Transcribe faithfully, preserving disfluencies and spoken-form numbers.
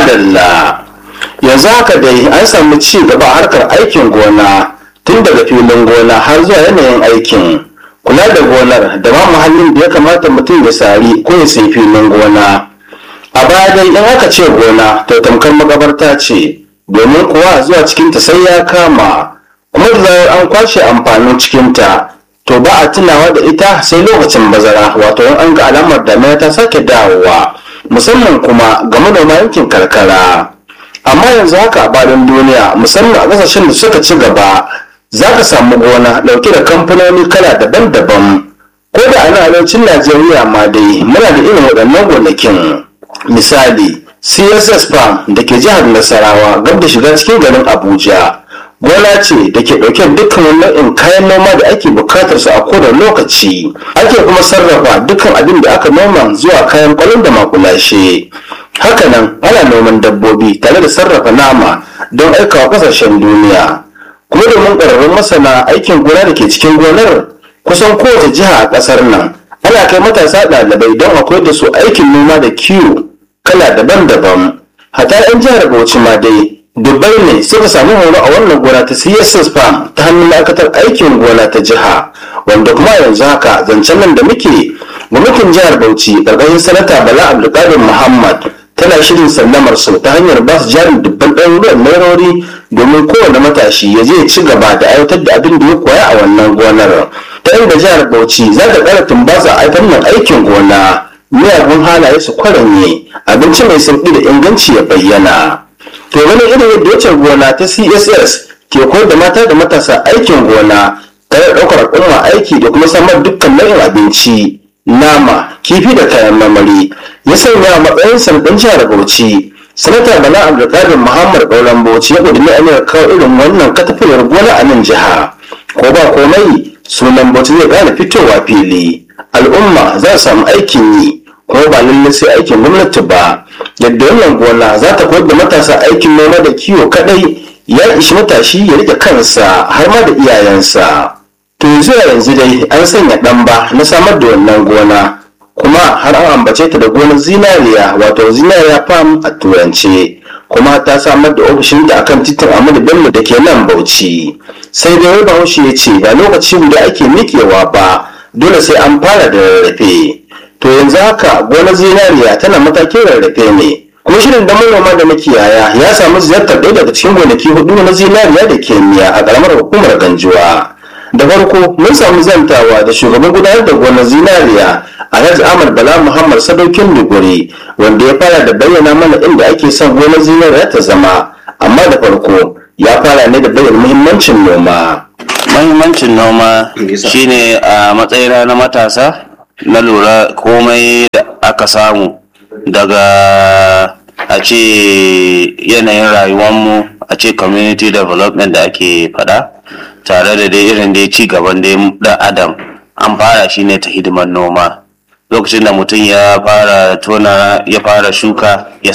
madalla yanzu haka dai an samu ci gaba a harkar aikin gona tun daga filin gona har zuwa yanayin aikin kula da gonar da ma muhallin da ya kamata mutum ya sari ko ya sai filin gona. A baya dai in aka ce gona to tamkar makabarta ce domin kuwa zuwa cikinta sai ya kama kuma da zarar an kwashe amfanin cikinta to ba a tunawa da ita sai lokacin bazara wato in an ga alamar damina ta sake dawowa musamman kuma ga manoma yankin karkara. Amma yanzu haka a bayan duniya musamman a ƙasashen da suka ci gaba za ka samu gona ɗauke da kamfanoni kala daban-daban ko da ana arewacin Najeriya ma dai muna da irin waɗannan gonakin. Misali C S S Farm da ke jihar Nasarawa gab da shiga cikin garin Abuja gona ce da ke ɗauke dukkan nau'in kayan noma da ake bukatar su a kowane lokaci ake kuma sarrafa dukkan abin da aka noma zuwa kayan kwalon da makulashe. Hakanan ana noman dabbobi tare da sarrafa nama don aikawa kasashen duniya kuma domin ƙwararrun masana aikin gona da ke cikin gonar kusan kowace jiha a ƙasar nan ana kai matasa ɗalibai don a koyar da su aikin noma da kiwo kala daban-daban. Hata 'yan jihar Bauchi ma dai dubbai ne suka samu horo a wannan gona ta C S S Farm ta hannun ma'aikatar aikin gona ta jiha wanda kuma yanzu haka zancen nan da muke gwamnatin jihar Bauchi ƙarƙashin sanata Bala Abdulkadir Muhammad tana shirin sallamar su ta hanyar ba su jarin dubban ɗaruruwan nairori domin kowane matashi ya je ci gaba da aiwatar da abin da ya koya a wannan gonar ta inda jihar Bauchi za ta ƙara tumbatsa a fannin aikin gona miyagun halaye su kwaranye abinci mai sauƙi da inganci ya bayyana. To wani irin yadda wacce gona ta C S S ke koyar da mata da matasa aikin gona tare da ɗaukar al'umma aiki da kuma samar dukkan nau'in abinci nama kifi da kayan marmari ya sanya a matsayin sandan jihar Bauchi. Sanata Bala Abdulkadir Muhammad Kauran Bauchi ya ƙudiri aniyar kawo irin wannan katafiyar gona a nan jiha. Ko ba komai sunan Bauchi zai ƙara fitowa fili al'umma za su samu aikin yi kuma ba lallai sai aikin gwamnati ba. Yadda wannan gona za ta koyar da matasa aikin noma da kiwo kadai ya ishi matashi ya rike kansa har ma da iyayensa. To zuwa yanzu dai an sanya ɗan ba na samar da wannan gona kuma har an ambace ta da gonar zinariya wato zinariya farm a turance kuma ta samar da ofishinta akan titin Ahmadu Bello da ke nan Bauchi. Sai dai wai Bahaushe ya ce ba lokaci guda ake miƙewa ba dole sai an fara da rarrafe. To yanzu haka gonar zinariya tana matakin rarrafe ne kuma shirin da manoma da makiyaya ya samu ziyartar ɗaya daga cikin gonaki hudu na zinariya da ke miya a ƙaramar hukumar Ganjuwa. Da farko mun samu zantawa da shugaban gudanar da gonar zinariya Alhaji Ahmad Bala Muhammad Sadaukin Duguri wanda ya fara da bayyana mana inda ake son gonar zinariya ta zama amma da farko ya fara ne da bayyana muhimmancin noma. Muhimmancin noma shine a matsayina na matasa na lura komai da aka samu daga a ce yanayin rayuwarmu a ce community development da ake faɗa tare da dai irin dai ci gaban dai dan adam an fara shi ne ta hidimar noma lokacin da mutum ya fara tona ya fara shuka ya